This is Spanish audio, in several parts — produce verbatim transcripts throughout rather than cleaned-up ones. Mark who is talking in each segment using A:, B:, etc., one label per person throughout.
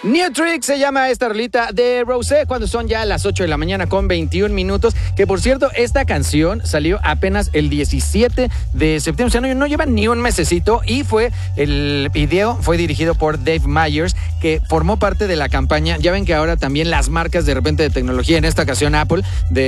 A: New Trick se llama esta rolita de Rosé cuando son ya las ocho de la mañana con veintiún minutos. Que por cierto, esta canción salió apenas el diecisiete de septiembre. O sea, no, no lleva ni un mesecito. Y fue, el video fue dirigido por Dave Meyers, que formó parte de la campaña. Ya ven que ahora también las marcas de repente de tecnología, en esta ocasión Apple,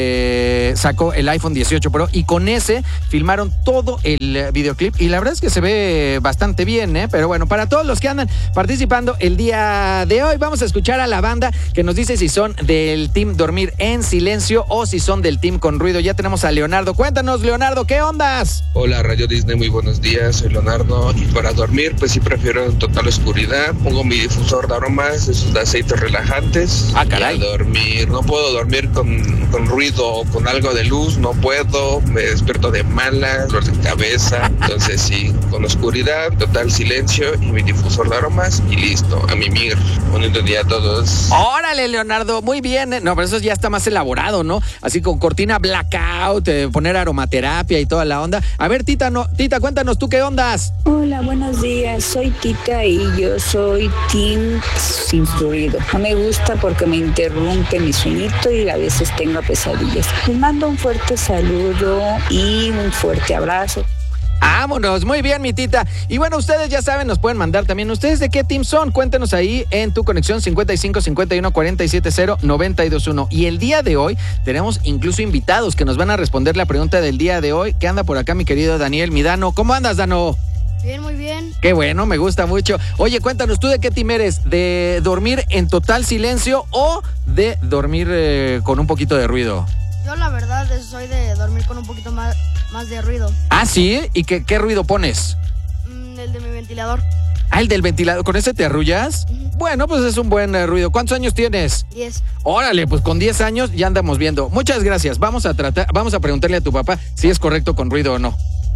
A: de, sacó el iPhone dieciocho Pro. Y con ese filmaron todo el videoclip. Y la verdad es que se ve bastante bien, ¿eh? Pero bueno, para todos los que andan participando el día de hoy, Hoy vamos a escuchar a la banda que nos dice si son del team dormir en silencio o si son del team con ruido. Ya tenemos a Leonardo. Cuéntanos, Leonardo, ¿qué ondas?
B: Hola, Radio Disney, muy buenos días. Soy Leonardo y para dormir, pues sí prefiero en total oscuridad. Pongo mi difusor de aromas, esos de aceites relajantes.
A: Ah, caray.
B: Y a dormir. No puedo dormir con, con ruido o con algo de luz, no puedo. Me despierto de malas, dolor de cabeza. Entonces sí, con oscuridad, total silencio y mi difusor de aromas y listo, a mimir. Bonito día a todos.
A: Órale, Leonardo, muy bien. No, pero eso ya está más elaborado, ¿no? Así con cortina blackout, eh, poner aromaterapia y toda la onda. A ver, Tita, no, Tita, cuéntanos tú qué ondas.
C: Hola, buenos días. Soy Tita y yo soy team sin ruido. No me gusta porque me interrumpe mi sueñito y a veces tengo pesadillas. Les mando un fuerte saludo y un fuerte abrazo.
A: Vámonos, muy bien, mi Tita. Y bueno, ustedes ya saben, nos pueden mandar también. ¿Ustedes de qué team son? Cuéntenos ahí en tu conexión cincuenta y cinco, cincuenta y uno, cuarenta y siete, cero, noventa y dos, uno. Y el día de hoy tenemos incluso invitados que nos van a responder la pregunta del día de hoy. ¿Qué anda por acá, mi querido Daniel Midano? ¿Cómo andas, Dano?
D: Bien, muy bien.
A: Qué bueno, me gusta mucho. Oye, cuéntanos, ¿tú de qué team eres? ¿De dormir en total silencio o de dormir eh, con un poquito de ruido?
D: Yo la verdad soy de dormir con un poquito más, más de ruido.
A: ¿Ah, sí? ¿Y qué, qué ruido pones?
D: Mm, el de mi ventilador.
A: Ah, el del ventilador. ¿Con ese te arrullas? Uh-huh. Bueno, pues es un buen uh, ruido. ¿Cuántos años tienes?
D: Diez.
A: Órale, pues con diez años ya andamos viendo. Muchas gracias. Vamos a tratar, vamos a preguntarle a tu papá si es correcto con ruido o no.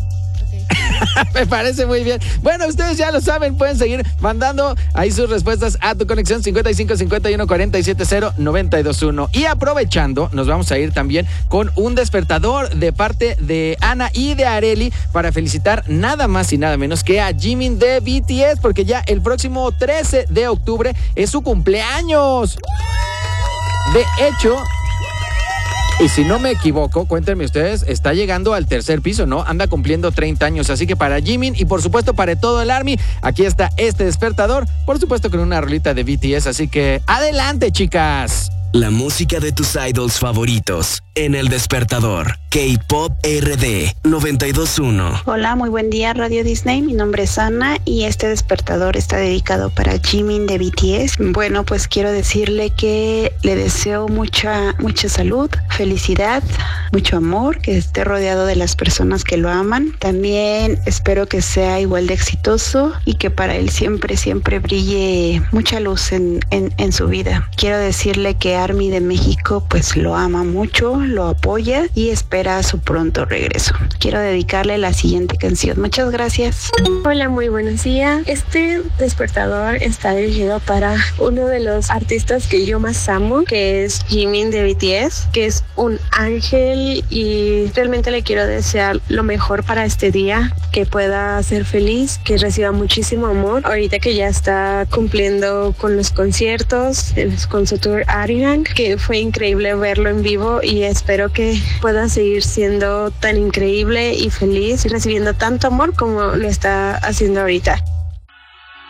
A: Me parece muy bien. Bueno, ustedes ya lo saben, pueden seguir mandando ahí sus respuestas a tu conexión cincuenta y cinco, cincuenta y uno, cuarenta y siete, cero, noventa y dos, uno. Y aprovechando, nos vamos a ir también con un despertador de parte de Ana y de Areli para felicitar nada más y nada menos que a Jimin de B T S, porque ya el próximo trece de octubre es su cumpleaños. De hecho, y si no me equivoco, cuéntenme ustedes, está llegando al tercer piso, ¿no? Anda cumpliendo treinta años, así que para Jimin y por supuesto para todo el ARMY, aquí está este despertador, por supuesto con una rolita de B T S, así que ¡adelante, chicas!
E: La música de tus idols favoritos en El Despertador. K-Pop R D noventa y dos punto uno.
F: Hola, muy buen día, Radio Disney. Mi nombre es Ana y este despertador está dedicado para Jimin de B T S. Bueno, pues quiero decirle que le deseo mucha, mucha salud, felicidad, mucho amor, que esté rodeado de las personas que lo aman. También espero que sea igual de exitoso y que para él siempre, siempre brille mucha luz en, en, en su vida. Quiero decirle que ARMY de México pues lo ama mucho, lo apoya y espera su pronto regreso. Quiero dedicarle la siguiente canción. Muchas gracias.
G: Hola, muy buenos días. Este despertador está dirigido para uno de los artistas que yo más amo, que es Jimin de B T S, que es un ángel y realmente le quiero desear lo mejor para este día, que pueda ser feliz, que reciba muchísimo amor. Ahorita que ya está cumpliendo con los conciertos, con su tour Arirang, que fue increíble verlo en vivo y espero que pueda seguir siendo tan increíble y feliz y recibiendo tanto amor como lo está haciendo ahorita.